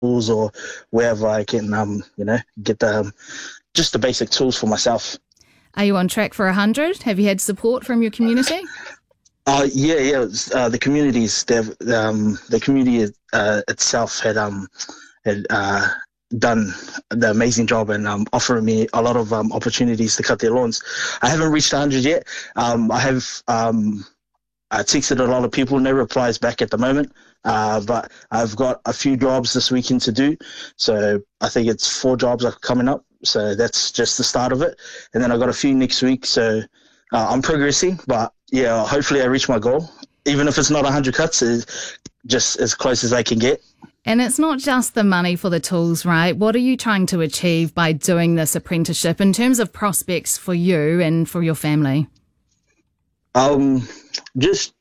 tools or wherever I can, get just the basic tools for myself. Are you on track for 100? Have you had support from your community? Yeah. The communities, the community itself had done the amazing job and offering me a lot of opportunities to cut their lawns. I haven't reached 100 yet. I have I texted a lot of people, no replies back at the moment. But I've got a few jobs this weekend to do. So I think it's 4 jobs are coming up. So that's just the start of it. And then I've got a few next week. So I'm progressing. But yeah, hopefully I reach my goal. Even if it's not 100 cuts, it's just as close as I can get. And it's not just the money for the tools, right? What are you trying to achieve by doing this apprenticeship in terms of prospects for you and for your family? Just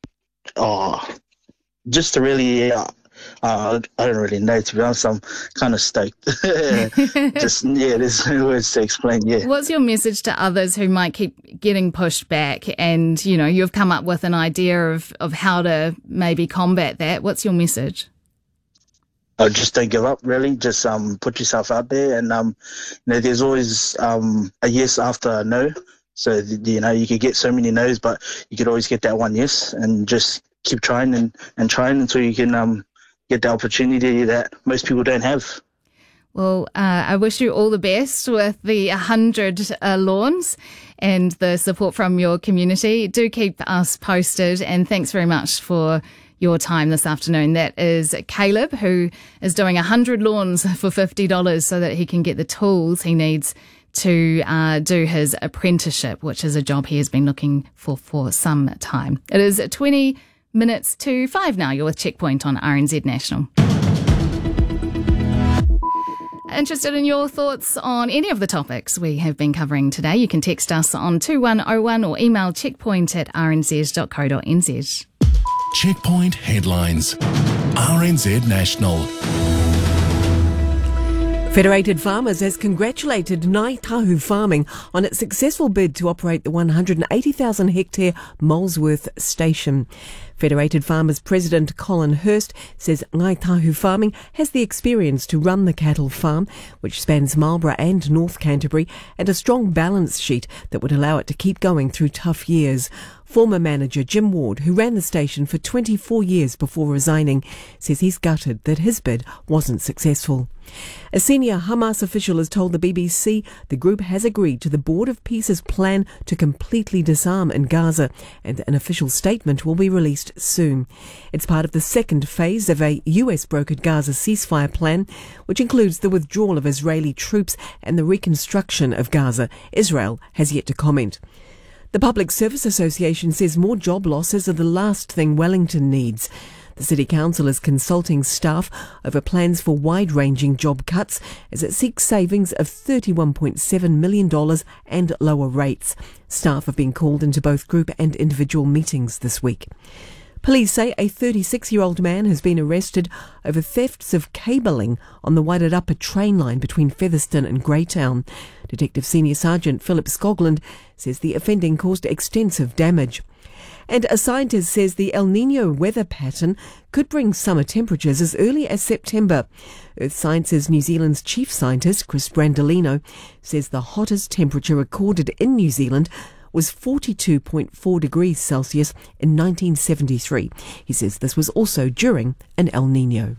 to really, I don't really know, to be honest. I'm kind of stoked. There's no words to explain, yeah. What's your message to others who might keep getting pushed back and, you've come up with an idea of how to maybe combat that? What's your message? Just don't give up, really. Just put yourself out there, and there's always a yes after a no. So you could get so many no's, but you could always get that one yes, and just keep trying and trying until you can get the opportunity that most people don't have. Well, I wish you all the best with the 100 lawns and the support from your community. Do keep us posted, and thanks very much for your time this afternoon. That is Caleb, who is doing 100 lawns for $50 so that he can get the tools he needs to do his apprenticeship, which is a job he has been looking for some time. It is 20 minutes to 5 now. You're with Checkpoint on RNZ National. Interested in your thoughts on any of the topics we have been covering today? You can text us on 2101 or email checkpoint@rnz.co.nz. Checkpoint headlines. RNZ National. Federated Farmers has congratulated Ngāi Tahu Farming on its successful bid to operate the 180,000 hectare Molesworth station. Federated Farmers President Colin Hurst says Ngāi Tahu Farming has the experience to run the cattle farm, which spans Marlborough and North Canterbury, and a strong balance sheet that would allow it to keep going through tough years. Former manager Jim Ward, who ran the station for 24 years before resigning, says he's gutted that his bid wasn't successful. A senior Hamas official has told the BBC the group has agreed to the Board of Peace's plan to completely disarm in Gaza, and an official statement will be released soon. It's part of the second phase of a US-brokered Gaza ceasefire plan, which includes the withdrawal of Israeli troops and the reconstruction of Gaza. Israel has yet to comment. The Public Service Association says more job losses are the last thing Wellington needs. The City Council is consulting staff over plans for wide-ranging job cuts as it seeks savings of $31.7 million and lower rates. Staff have been called into both group and individual meetings this week. Police say a 36-year-old man has been arrested over thefts of cabling on the Wairarapa train line between Featherston and Greytown. Detective Senior Sergeant Philip Scogland says the offending caused extensive damage. And a scientist says the El Niño weather pattern could bring summer temperatures as early as September. Earth Sciences New Zealand's chief scientist, Chris Brandolino, says the hottest temperature recorded in New Zealand was 42.4 degrees Celsius in 1973. He says this was also during an El Niño.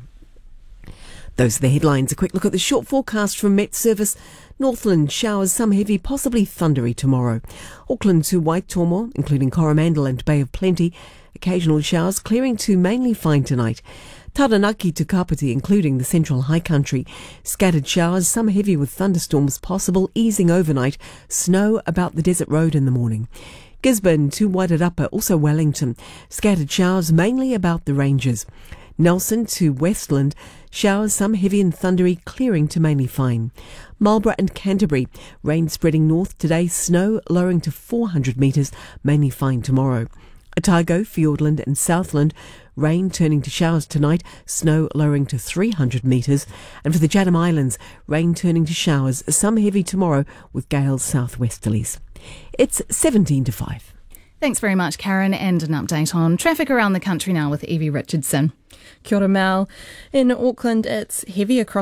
Those are the headlines. A quick look at the short forecast from Met Service. Northland showers, some heavy, possibly thundery tomorrow. Auckland to Waitomo, including Coromandel and Bay of Plenty. Occasional showers, clearing to mainly fine tonight. Taranaki to Kapiti, including the central high country. Scattered showers, some heavy with thunderstorms possible, easing overnight. Snow about the desert road in the morning. Gisborne to Wairarapa, also Wellington. Scattered showers, mainly about the ranges. Nelson to Westland, showers, some heavy and thundery, clearing to mainly fine. Marlborough and Canterbury, rain spreading north today, snow lowering to 400 metres, mainly fine tomorrow. Otago, Fiordland and Southland, rain turning to showers tonight, snow lowering to 300 metres. And for the Chatham Islands, rain turning to showers, some heavy tomorrow with gales southwesterlies. It's 17 to 5. Thanks very much, Karen, and an update on traffic around the country now with Evie Richardson. Kia ora, Mel. In Auckland, it's heavy across